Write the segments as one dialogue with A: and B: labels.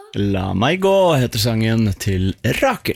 A: La meg gå heter sangen til Rakel.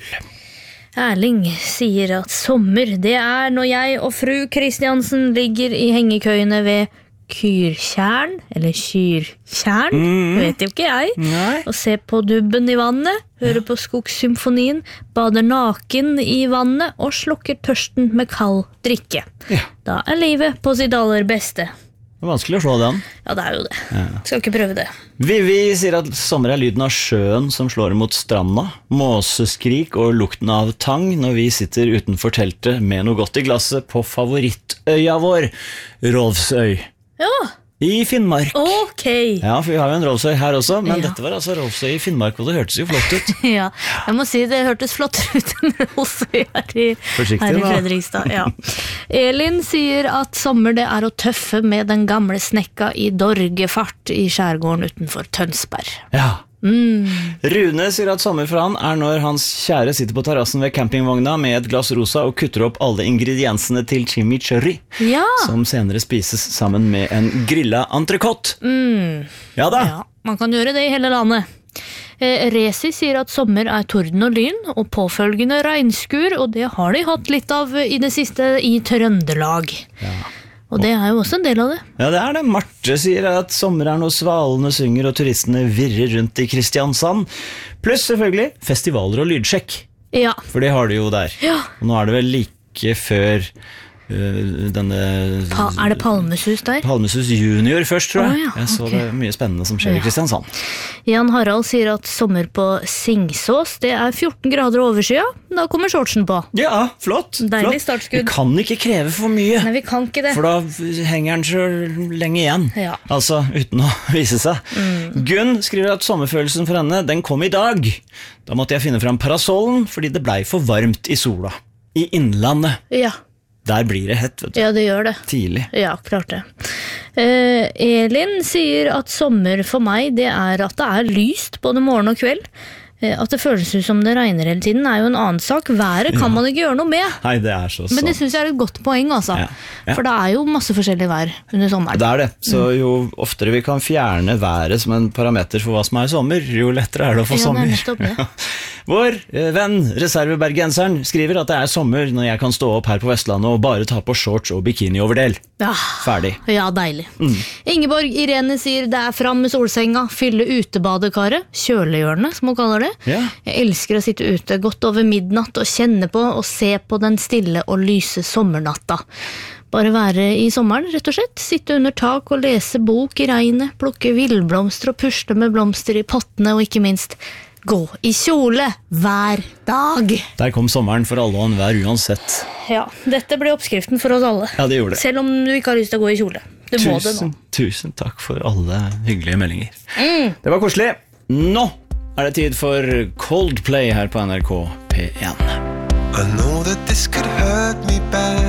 B: Erling sier at sommer, det når jeg og fru Kristiansen ligger i hengekøyene ved Kyrtjern, eller Kyrtjern, vet jo ikke jeg, og ser på dubben i vannet, hører på Skogssymfonien, bader naken i vannet og slukker tørsten med kald drikke. Da livet på sitt aller beste.
A: Det vanskelig å slå den.
B: Ja, det jo det. Skal ikke prøve det.
A: Vivi sier at sommer lyden av sjøen som slår mot stranda, måseskrik og lukten av tang når vi sitter utenfor teltet med noe godt i glasset på favorittøya vår, Rolfsøy.
B: Ja.
A: I Finnmark.
B: Ok.
A: Ja, for vi har jo en Rolfsøy her også, men dette var altså Rolfsøy i Finnmark, og det hørtes jo flott ut.
B: Ja, jeg må si det hørtes flott ut enn Rolfsøy her i Fredrikstad. Ja. Elin sier at sommer det å tøffe med den gamle snekka i Dorgefart i skjærgården utenfor Tønsberg.
A: Ja. Rune sier at sommer for han når hans kjære sitter på terrassen ved campingvogna med et glass rosa og kutter opp alle ingrediensene til chimichurri, som senere spises sammen med en grilla entrecôte. Ja da.
B: Ja, man kan gjøre det i hele landet. Resi sier at sommer torden og lyn og påfølgende regnskur, og det har de hatt litt av i det siste i Trøndelag. Ja. Og det jo også en del av det.
A: Ja, det det. Marte sier at sommer når svalene synger og turistene virrer rundt i Kristiansand. Pluss selvfølgelig festivaler og lydsjekk.
B: Ja.
A: For det har de jo der.
B: Ja.
A: Og nå det vel like før denne...
B: det Palmesus der?
A: Palmesus junior først, tror jeg.
B: Ja.
A: Jeg så det mye spennende som skjer i Kristiansand.
B: Jan Harald sier at sommer på Singsås, det 14 grader overskya. Da kommer shortsen på.
A: Ja, flott.
B: Deilig startskudd.
A: Vi kan ikke kreve for mye.
B: Nei, vi kan ikke det.
A: For da henger den så lenge igjen.
B: Ja.
A: Altså, uten å vise seg. Gunn skriver at sommerfølelsen for henne, den kom i dag. Da måtte jeg finne fram parasollen, fordi det ble for varmt i sola. I innlandet.
B: Ja.
A: Der blir det hett, vet du.
B: Ja, det gjør det.
A: Tidlig.
B: Ja, klart det. Elin sier at sommer for meg, det at det lyst både morgen og kveld. At det føles ut som det regner hele tiden jo en annen sak. Været kan man ikke gjøre noe med.
A: Nei, det så sant.
B: Men det synes jeg et godt poeng, altså. Ja. For det jo masse forskjellig vær under sommeren.
A: Det det. Så jo oftere vi kan fjerne været som en parameter for hva som i sommer, jo lettere det å få sommer.
B: Ja, det nettopp det.
A: Vår venn, reservebergenseren, skriver at det sommer når jeg kan stå opp her på Vestlandet og bare ta på shorts og bikini-overdel. Ja. Ferdig. Ja, deilig. Ingeborg Irene sier det fram med solsenga, fylle utebadekaret, kjølehjørnet, som hun kaller det. Ja. Jeg elsker å sitte ute godt over midnatt og kjenne på og se på den stille og lyse sommernatta. Bare være i sommeren, rett og slett. Sitte under tak og lese bok i regnet, plukke villblomster og pusle med blomster i pottene, og ikke minst gå i kjole hver dag. Der kom sommeren for alle og enhver uansett. Ja, dette ble oppskriften for oss alle. Ja, det gjorde det. Selv om du ikke har lyst til å gå i kjole. Du må det nå. Tusen takk for alle hyggelige meldinger. Det var koselig. Nå det tid for Coldplay her på NRK P1.
C: I know that this could hurt me bad.